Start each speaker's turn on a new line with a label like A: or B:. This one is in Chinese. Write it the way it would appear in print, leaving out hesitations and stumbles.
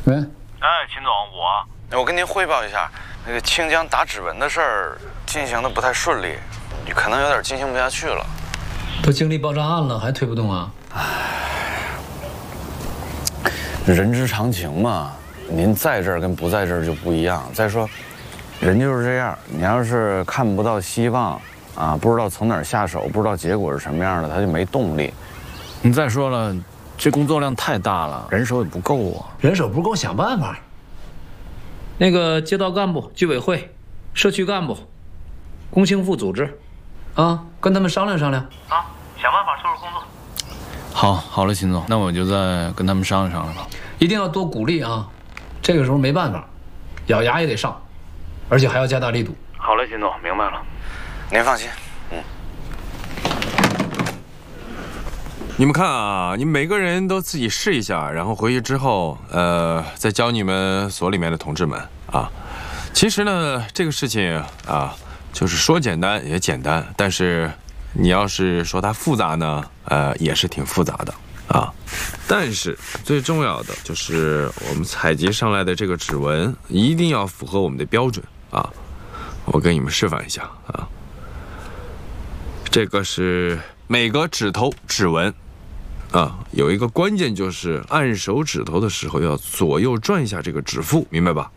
A: 喂，
B: 哎，秦总，我跟您汇报一下，那个清江打指纹的事儿进行的不太顺利，可能有点进行不下去了。
A: 都经历爆炸案了，还推不动啊？
B: 人之常情嘛，您在这儿跟不在这儿就不一样。再说，人就是这样，你要是看不到希望啊，不知道从哪儿下手，不知道结果是什么样的，他就没动力。你再说了，这工作量太大了，人手也不够啊。
A: 人手不够，想办法。那个街道干部、居委会、社区干部、工青副组织，啊，跟他们商量商量
C: 啊，想办法收拾工作。
B: 好了，秦总，那我就再跟他们商量商量吧。
A: 一定要多鼓励啊！这个时候没办法，咬牙也得上，而且还要加大力度。
C: 好嘞，秦总，明白了。
B: 您放心。
D: 你们看啊，你们每个人都自己试一下，然后回去之后，再教你们所里面的同志们啊。其实呢，这个事情啊，就是说简单也简单，但是你要是说它复杂呢，也是挺复杂的啊。但是最重要的就是我们采集上来的这个指纹一定要符合我们的标准啊。我给你们示范一下啊，这个是每个指头指纹。有一个关键就是按手指头的时候要左右转一下这个指腹，明白吧？